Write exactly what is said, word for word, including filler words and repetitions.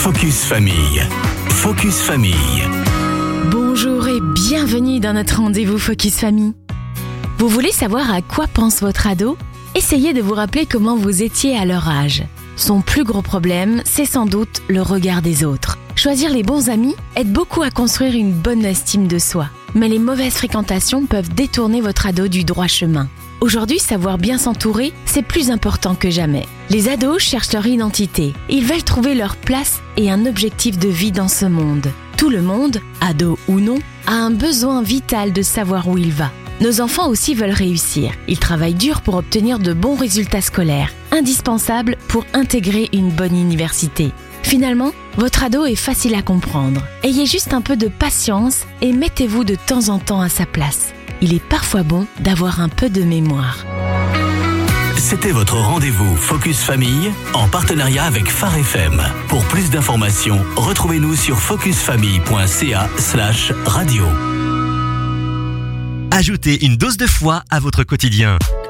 Focus Famille. Focus Famille. Bonjour et bienvenue dans notre rendez-vous Focus Famille. Vous voulez savoir à quoi pense votre ado ? Essayez de vous rappeler comment vous étiez à leur âge. Son plus gros problème, c'est sans doute le regard des autres. Choisir les bons amis aide beaucoup à construire une bonne estime de soi. Mais les mauvaises fréquentations peuvent détourner votre ado du droit chemin. Aujourd'hui, savoir bien s'entourer, c'est plus important que jamais. Les ados cherchent leur identité. Ils veulent trouver leur place et un objectif de vie dans ce monde. Tout le monde, ado ou non, a un besoin vital de savoir où il va. Nos enfants aussi veulent réussir. Ils travaillent dur pour obtenir de bons résultats scolaires, indispensables pour intégrer une bonne université. Finalement, votre ado est facile à comprendre. Ayez juste un peu de patience et mettez-vous de temps en temps à sa place. Il est parfois bon d'avoir un peu de mémoire. C'était votre rendez-vous Focus Famille en partenariat avec Phare F M. Pour plus d'informations, retrouvez-nous sur focusfamille.ca slash radio. Ajoutez une dose de foi à votre quotidien.